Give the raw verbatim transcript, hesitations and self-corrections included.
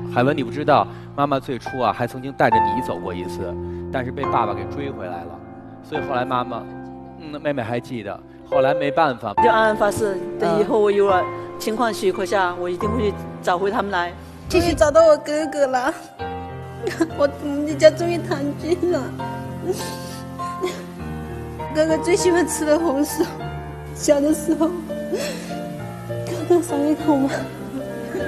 海文，你不知道，妈妈最初啊还曾经带着你走过一次，但是被爸爸给追回来了，所以后来妈妈，嗯，妹妹还记得，后来没办法， 就暗暗发誓，等以后我有了情况许可下，我一定会去找回他们来。 终于找到我哥哥了，我我们一家终于团聚了。哥哥最喜欢吃的红薯，小的时候，哥哥上一口嘛。